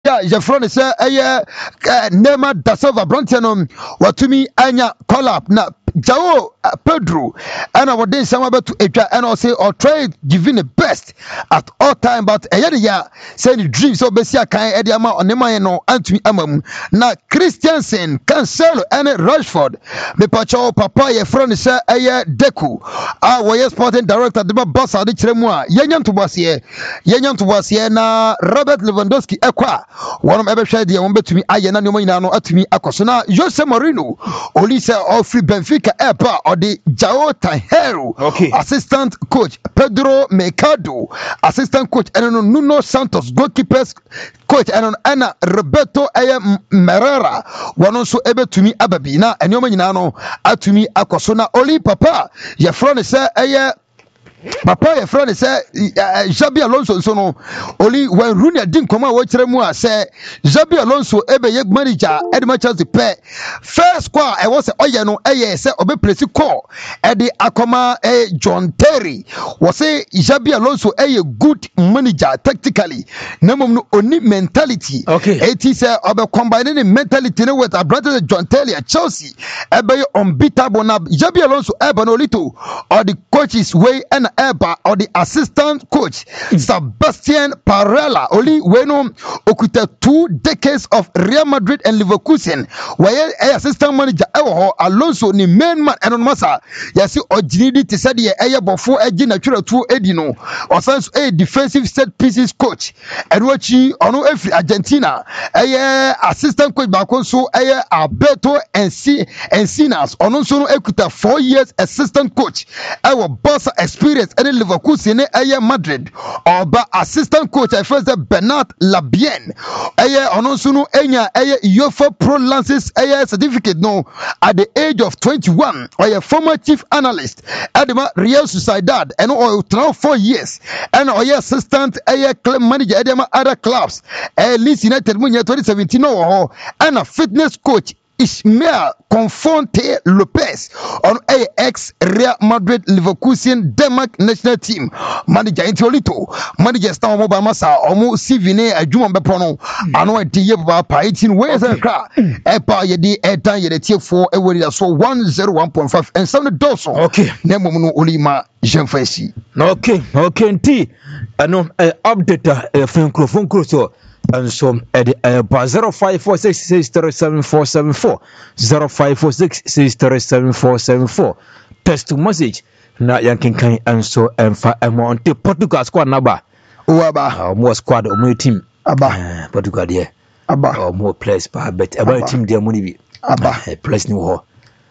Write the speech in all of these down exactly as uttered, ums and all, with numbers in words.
a yɛfrɛ ne sɛ ɛyɛ Nema da Silva Bronte no watumi anya collab na Jao uh, Pedro and our day some about to echa and also or try giving the best at all time but a ya say the dream so besia kan e dia ma onema no antumi amam na Christiansen Cancelo and Rashford me pacho papa ye friend say eye Deku ah we sporting director de boss ade kire mu a yenya to boss ye yenya to boss ye na Robert Lewandowski ekwa wonom ebe hwe de won betumi aye na ne mo nyina no atumi akoso na Jose Mourinho oli say all free Benfica Epa or the Jao Tahero, okay. Assistant coach Pedro Mercado, assistant coach and Nuno Santos, goalkeepers coach and Anna Roberto Aya Merera, one also able to me Ababina and Yomanano Atumi Akosona Oli Papa, your friend say Aya. Papa your friend say Xabi Alonso so no only when Rooney didn't come out watch them say Xabi Alonso ebe yeg manager Edma Chelsea pay first squad I was say oya no eh say obe place call e de akoma eh John Terry was say Xabi Alonso eh good manager tactically na mum no oni mentality okay it is say obe combining the mentality with a brother John Terry at Chelsea ebe unbeatable na Xabi Alonso ebe no little or the coaches way and Eba or the assistant coach Sebastian Parella only weno okuta two decades of Real Madrid and Leverkusen where a assistant manager ewo Alonso ni main man and on masa yasi ojinidi te said ye eye bofo eji natural two edino or sense a defensive set pieces coach and wachi ono every Argentina eye assistant coach bakonso eye Alberto Encinas ono so no ekuta four years assistant coach ewo boss experience any Leverkusen eye Madrid or ba assistant coach I first Bernard Labienne eye ononsunu enya eye UEFA Pro Lances eye certificate no at the age of twenty-one or a former chief analyst at the Real Sociedad and or now four years and or assistant eye club manager at the other clubs eh Leeds United munya twenty seventeen no and a fitness coach Ismael Confonte Lopez on A X Real Madrid Leverkusen Denmark national team manager Intolito manager Star Mobile Masa omo C V ne adwuma bepono ano de ye ba pa eighteen ways and cra e pa ye di e tan ye de tie for e wori so one oh one point five and seven dollars okay na mum no olima Jean-Fancy okay okay nti ano update e phone phone so and so at uh, zero five four six six three seven four seven four zero five four six six three seven four seven four text message na yankin kan and so and fa amount Portugal squad number o aba uh, more squad o more team aba uh, Portugal there aba or more players pa but about team there money be aba uh, plus new ho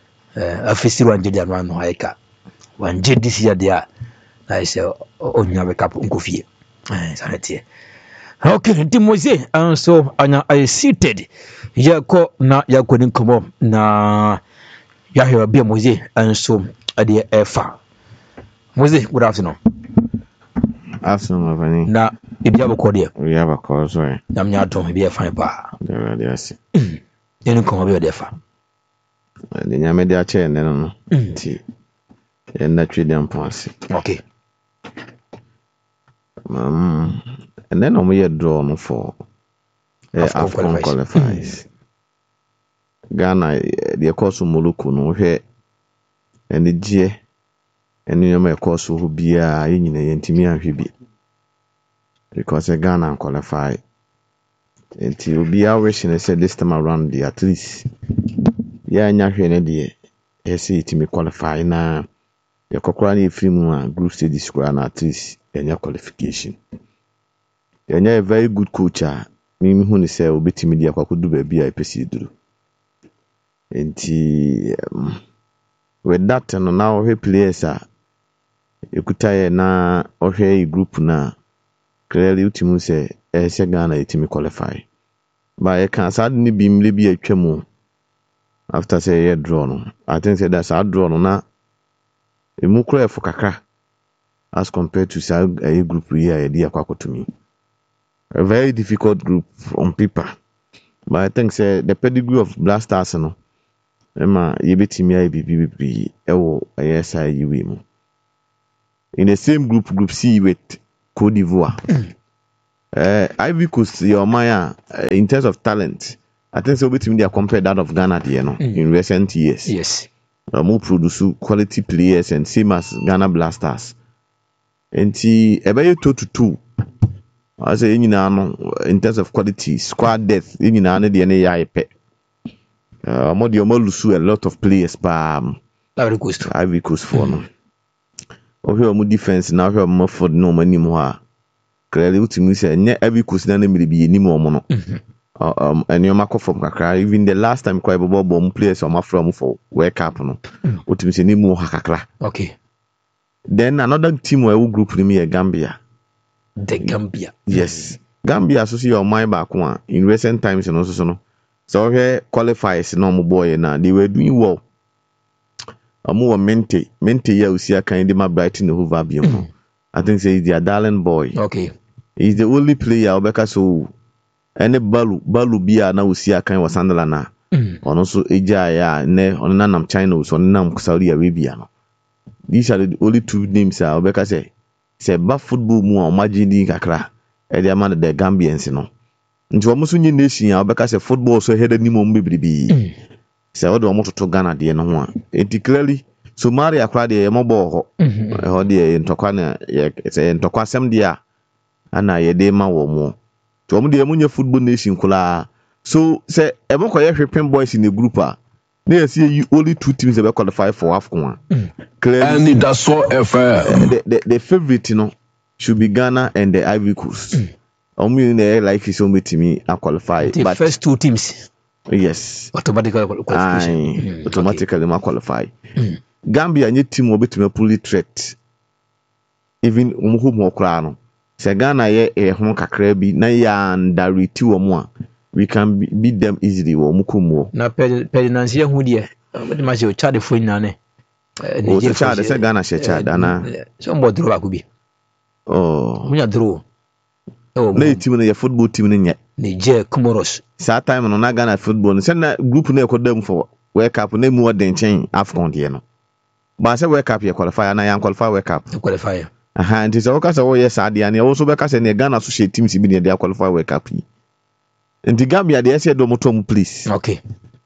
uh, official one jedi one haika one jedi this year there I say onya be cap nkofie eh sanete. Okay, nti Mose anso anya I seated yako na yako ni nkomo na yahwe bia Mose anso ade efa. Mose, good afternoon. Afternoon, Mavani. Na ibi abako de. We have a call, sorry. Na mnya ato ibi efa pa. There are yes. Yeni nkomo bi de efa. The nyame de ache ne no. Ti. En na twe dem ponse. Okay. Um and then we had drawn for uh, Afcon qualifiers. Ghana, the course of Moluku, no here, and the G, and you may course who be a in a intimate hibi because a Ghana qualify. And you be our wishing, I said this time around the at least. Yeah, and you're an idea. I see it me qualify now. Your Cochrane film group study square at least and your qualification. You're a very good coach. Mimi who say obeti media kwa kudu baby I pesi duru. Enti um, with that no now we players are ekutaye na ohwe group na clearly utimu say e se Ghana etimi qualify. But e kan sad ni bimle bi atwam after say ye draw no. I think say that's a draw no na emu kra efo kakra as compared to say a group here e dia kwa kotumi. A very difficult group on paper. But I think say the pedigree of Black Stars no. Emma yebetimi ai bibi ewo ayesa yiwe. In the same group, group C with Cote d'Ivoire. Mm. Uh, Ivory Coast, your Maya, uh, in terms of talent, I think so between they compare that of Ghana, you know, mm. in recent years. Yes. Uh, more produce quality players and same as Ghana Blasters. And see, about two to two. I say, you know, in terms of quality, squad depth, you know, the N A I P. Uh, more the Omolusu a lot of players, but Ivory Coast. Ivory Coast for no. Okay, more defense now. We more for no money more. Clearly, what you say, ne Ivory Coast na ne be any more mono. Um, and you mark from kakra. Even the last time quite ball bomb players on my from for World Cup no. What you say, ni more hakakra. Okay. Then another team where we group me Gambia. The Gambia. Yes. Gambia associate your mind back one in recent times and also no. So here qualifies no boy na they were doing well. Amu mente mente ya usia kind ma Brighton the Hove Albion. I think say their darling boy. Okay. He's the only player obeka so any balu balu bia na usia kind was Sunderland na. Ono so eja ya ne ono na nam China so ono nam Saudi Arabia no. These are the only two names ah obeka say say ba football mu a omagidi kakra e dey man the Gambians no. Nti omo so nyi nation a obeka say football so head ni mo mbebrebi. Say o de omo toto Ghana de no ho a. Enti clearly Somalia akra de e mo ball ho. E ho de ntokwa na say ntokwa sem de a ana ye de ma wo mo. To omo de emunye football nation kula. So say e mo koye hwepen boys in the group a. They see only two teams that qualify for AFCON. Mm. Clearly, and that's so fair. The, the, the favorite, you know, should be Ghana and the Ivory Coast. Mm. Only they like his own to me are qualified. The but first two teams, yes, automatically qualification. Mm. Automatically, okay. Qualify. Mm. Gambia, any team will be to me fully threat. Even umhu mo krano. Se Ghana ye e hon kakra bi na ya ndariti wo mo a. We can beat them easily. Wo mukumo. Na pedinansia hu de. What ma je Chad fo nyane. Oh, se Chad, se Ghana she Chad ana. So mbo draw ba ku bi. Oh. Munya draw. Oh. Na team na your football team ni nye. Niger Comoros. Sa time no na Ghana football. Se na group na ko dem for World Cup na mu den chen AFCON de no. Ba se World Cup ye qualify na yan qualify World Cup. Qualify. Aha, nti se wo ka se wo yes ade ane wo so be ka se ne Ghana so she teams bi ne dey qualify World Cup. And the Gambia, they said, Domotom, please. Okay.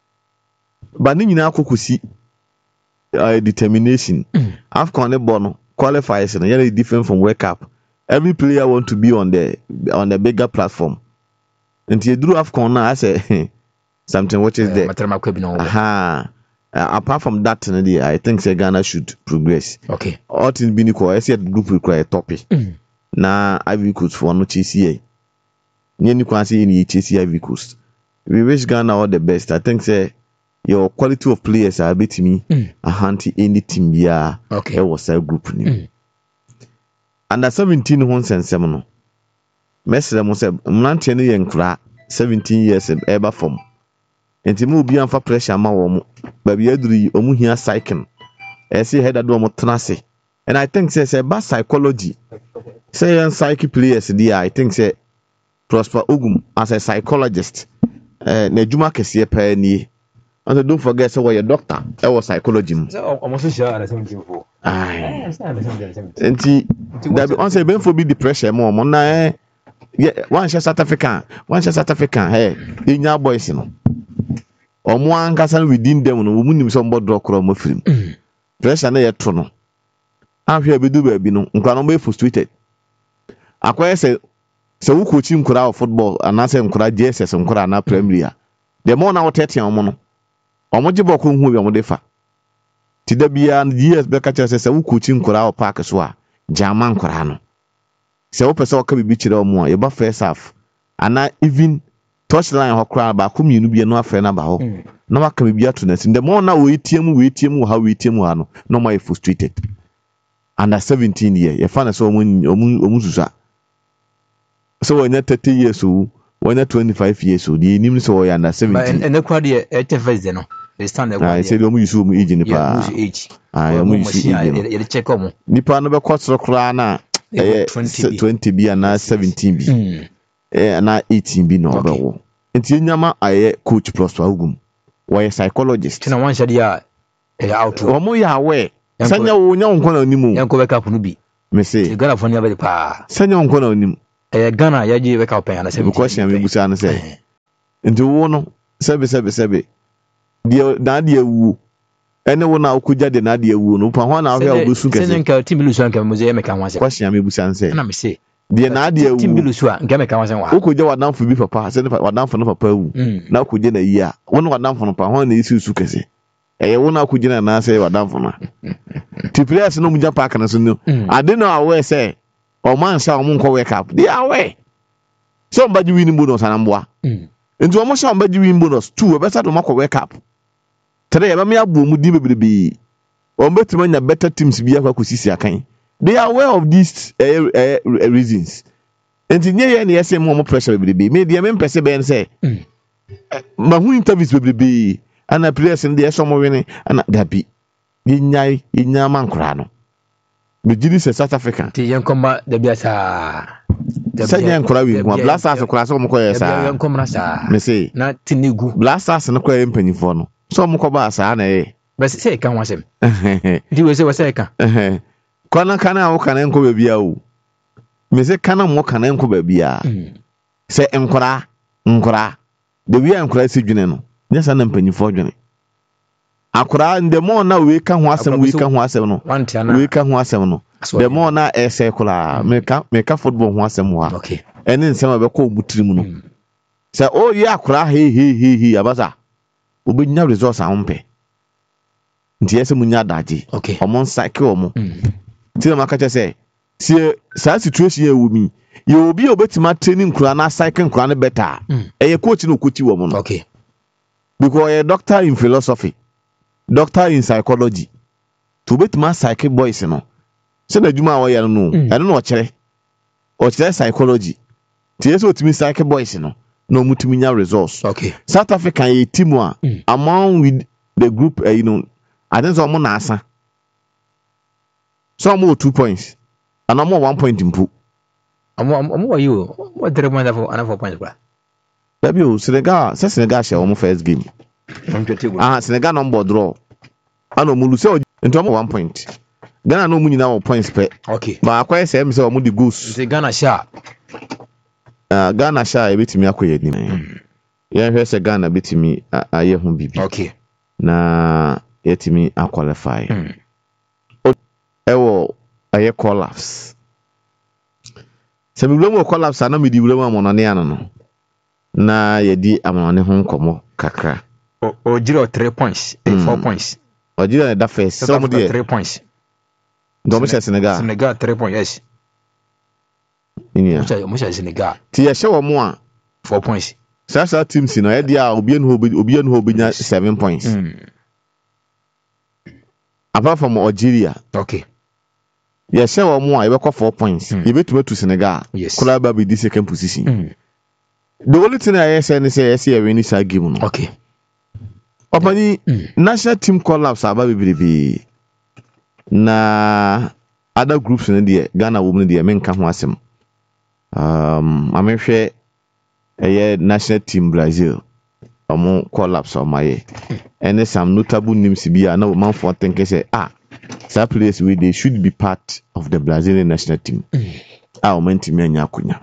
But in Akokusi uh, determination, mm. AFCON Bono qualifies and really different from World Cup. Every player want to be on the on the bigger platform. And you drew AFCON now, I say something which is uh, there. Aha. Uh, apart from that, I think say Ghana should progress. Okay. All things being equal, I said group require topic. Mm. Now Ivory Coast for no C C A. Nyeni kwansi in H C Ivory Coast. We wish Ghana all the best. I think say your quality of players are bit me mm. a handy any team yeah. Okay. It was a group ni. Mm. Under seventeen once and seven. Mesra mo say mnante ne yenkra seventeen years ever form. Enti mo bi anfa pressure ma wo mo. Ba bi aduri omu hia cycle. E say head ado mo tenase. And I think say say ba psychology. Say yan psyche players there I think say Prosper Ogum as a psychologist. Uh, na juma kese pa ni. And don't forget say we doctor. I was psychology. So almost sure at seventeen four. Ah. Enti that be on say ben for be depression mo mo na eh yeah one share South African, one share South African hey, inya boys no. Omo ankasa within them no mu nim so mbo draw kro mo film. Pressure na ye to no. Ahwe be do ba bi no, nkwa no be frustrated. Akwa say so who coach him kura football and answer him kura J S S kura na Premier. The more na thirty omo no. Omo jibo ko hu bi omo defa. Ti da bia years be ka chese se who coach him kura park so a German kura no. Se wo pese wo ka bibi chire omo a ye ba first half. Ana even touchline ho kura ba ko mienu bia no afa na ba ho. Na wa ka bibi ato na sin. The more na we tiem we tiem ha we tiem ha no. No more frustrated. Under seventeen year, ye fa na so omo omo susa. So when you're thirty years old, when you're twenty-five years old, you need so you're under seventeen. And the crowd here, H F S, no, they stand there. I said, "You use your age in the past." Age. I am using age. You check on. Nipa no be cost so krana. Twenty B and now seventeen B. Eh, now eighteen B no be. Enti nyama aye coach Prosper Ogum. Why psychologist? Tina one shadi ya out. Omo ya aware. Sanya wo nya nko na onimu. Yanko be cap no bi. Me say. You got a phone ya be pa. Sanya nko na onimu. eh Ghana ya ji wake up and say question me busa no say nti wo no sebe sebe sebe de na de awu ene wo na okugya de na de awu no pa ho na ahwe obusu kese se nka team bilusu nka muze me kan wase question me busa no say na me say de na de awu team bilusu nka me kan wase wa okugya wadanfo bi papa se wadanfo no papa awu na okugya na yi a wo no wadanfo no pa ho na isi su kese eye wo na okugya na na say wadanfo no ti players no mugya park na so no ade no awe say o man sha o mun ko wake up they awe so mbaji win bonus anamboa nti o mo sha mbaji win bonus two e better to mako wake up three e ba me abu mu di bebrebe o mbetima nya better teams bi akwa kosisi akan they are aware of these uh, uh, reasons nti nye ye na yese mo mo pressure bebrebe me dia me mpese be nse ma hu interviews bebrebe ana players ndi e so mo wini ana dabi yinyai yinya mankura no me gidi se South Africa ti yen komba da bia sa sanya nkura wi ko blasters kura so mo ko yesa yen komra sa me say na tinigu blasters no ko yen panyifo no so mo ko ba sa na e bas say kan wasem di we say we say kan eh kwana kana wo kana nko ba bia o me say kana mo kana nko ba bia say nkura nkura de wi nkura se dwene no nya sa na panyifo dwene akura nde mo na we ka ho asem we ka ho asem no we ka ho asem no the more na ese kula meka meka football ho asem wa okay ene nsem abekọ mutirim no say oh yeah akura he he he he abaza obenya results ahompe nti ese munya daji okay omon cycle omo ti na maka che say sie sa situation e wumi ye obi obetima training kura na cycle kura na better eye coach no coach wo mo no okay because a doctor in philosophy doctor in psychology to betima psychic boys no se na djuma wo yare no ene no okere okere psychology ti yeso otimi psychic boys no no mutimi nya results okay South Africa a team a mm. among with the group uh, you know I think so mo na asa so mo two points and mo one point improve amo amo wa you what three points for ana four points bra baby o Senegal se Senegal share mo first game ah Senegal number draw ano mo lu se into mo one point Ghana no mu nyina wo points pe okay ba akwa se em se mo di goals the Ghana sha ah Ghana sha e betimi akoye ni ya hwe se Ghana betimi aye ho bibi okay na yetimi a qualify mm. ewo aye collapse se mi wulemu collapse ana mi di wulemu amonone ana no na yedi amonone ho nkomo kakra o o jiro three points mm. four points o jiro da first so mo di three points do mo Senegal Senegal three points yes inia mo mo Senegal ti ye hye wo mo a four points sasa teams no e dia obi enu obi enu obinya seven points mm. apart from Algeria okay yes say wo mo a ye be four points mm. ye betuma to Senegal yes. Kula ba be the second position mm. the only thing I say is say yes ye win this game no okay opani mm. national team collapse aba bibiribi na other groups in there Ghana women there menka ho asem um amehwe eye national team Brazil omo collapse omaye and some notable names bi na man for think say ah some players we they should be part of the Brazilian national team ah o mentimi anya akunya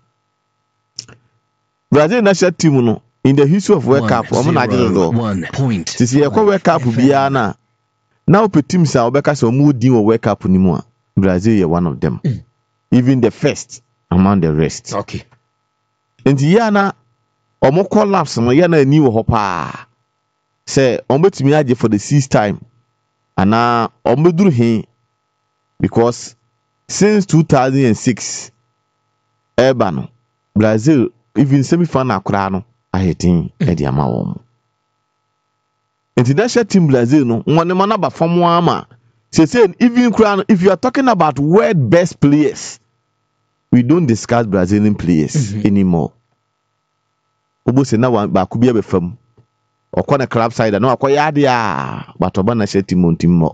Brazil national team no in the history of World Cup omo na agile do one point sisi e kwa World Cup bia na na op teams a obeka say omo din wo World Cup ni mu a Brazil is one of them mm. even the first among the rest okay and yana omo collapse no yana ani wo hopa say omo betimi age for the sixth time ana omo duru he because since two thousand six eba no Brazil even semi final akura no ahetin e di ama wo international team Brazil no won ma na ba form ama say say even crown if you are talking about world best players we don't discuss Brazilian players mm-hmm. anymore obo se na ba ku bia be fam okọ na club side na akọ ya dia but oba na she team team mo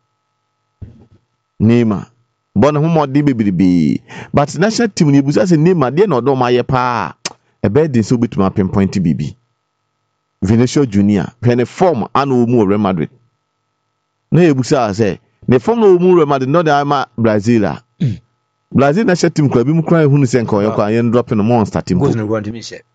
Neymar bon ho mo di bibiribi but national team ni busa se Neymar de na odo ma ye pa e be din so bituma pinpoint bibi Vinicius Junior when form anu mu Real Madrid na ebusa say the form no mu Real Madrid no dey ama Brazil Brazil na hyɛ team kura bi mu kura ehunu sɛ nka ɔyɛ kɔ ayɛ drop no monster team goals no run to me share